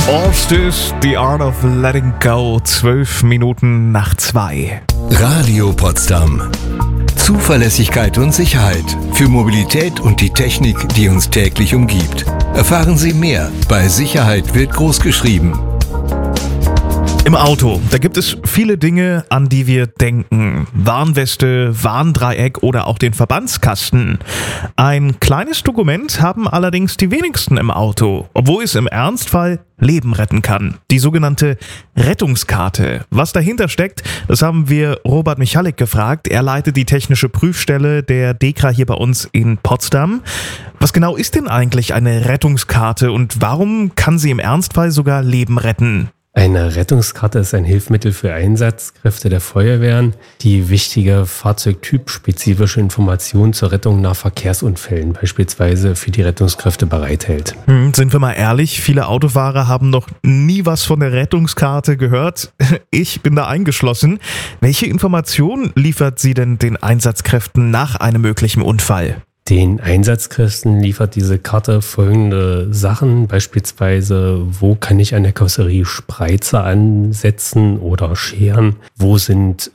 Allstis, The Art of Letting Go, 12 Minuten nach 2. Radio Potsdam. Zuverlässigkeit und Sicherheit für Mobilität und die Technik, die uns täglich umgibt. Erfahren Sie mehr. Bei Sicherheit wird großgeschrieben. Im Auto, da gibt es viele Dinge, an die wir denken. Warnweste, Warndreieck oder auch den Verbandskasten. Ein kleines Dokument haben allerdings die wenigsten im Auto, obwohl es im Ernstfall Leben retten kann. Die sogenannte Rettungskarte. Was dahinter steckt, das haben wir Robert Michalik gefragt. Er leitet die technische Prüfstelle der DEKRA hier bei uns in Potsdam. Was genau ist denn eigentlich eine Rettungskarte und warum kann sie im Ernstfall sogar Leben retten? Eine Rettungskarte ist ein Hilfsmittel für Einsatzkräfte der Feuerwehren, die wichtige fahrzeugtypspezifische Informationen zur Rettung nach Verkehrsunfällen beispielsweise für die Rettungskräfte bereithält. Sind wir mal ehrlich, viele Autofahrer haben noch nie was von der Rettungskarte gehört. Ich bin da eingeschlossen. Welche Informationen liefert sie denn den Einsatzkräften nach einem möglichen Unfall? Den Einsatzkräften liefert diese Karte folgende Sachen, beispielsweise, wo kann ich an der Karosserie Spreizer ansetzen oder scheren, wo sind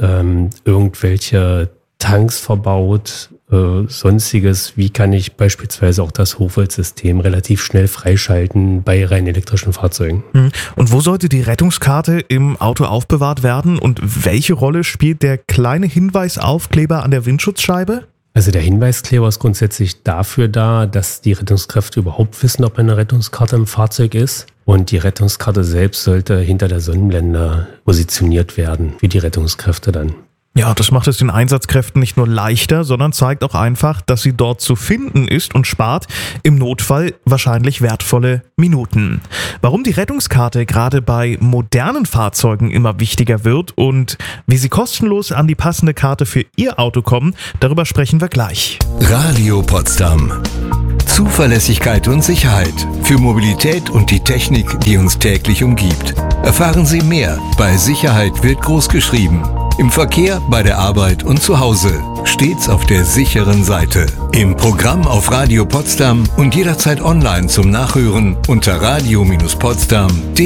irgendwelche Tanks verbaut, sonstiges, wie kann ich beispielsweise auch das Hochvoltsystem relativ schnell freischalten bei rein elektrischen Fahrzeugen. Und wo sollte die Rettungskarte im Auto aufbewahrt werden und welche Rolle spielt der kleine Hinweisaufkleber an der Windschutzscheibe? Also der Hinweiskleber ist grundsätzlich dafür da, dass die Rettungskräfte überhaupt wissen, ob eine Rettungskarte im Fahrzeug ist. Und die Rettungskarte selbst sollte hinter der Sonnenblende positioniert werden für die Rettungskräfte dann. Ja, das macht es den Einsatzkräften nicht nur leichter, sondern zeigt auch einfach, dass sie dort zu finden ist und spart im Notfall wahrscheinlich wertvolle Minuten. Warum die Rettungskarte gerade bei modernen Fahrzeugen immer wichtiger wird und wie Sie kostenlos an die passende Karte für Ihr Auto kommen, darüber sprechen wir gleich. Radio Potsdam. Zuverlässigkeit und Sicherheit für Mobilität und die Technik, die uns täglich umgibt. Erfahren Sie mehr. Bei Sicherheit wird großgeschrieben. Im Verkehr, bei der Arbeit und zu Hause. Stets auf der sicheren Seite. Im Programm auf Radio Potsdam und jederzeit online zum Nachhören unter radio-potsdam.de.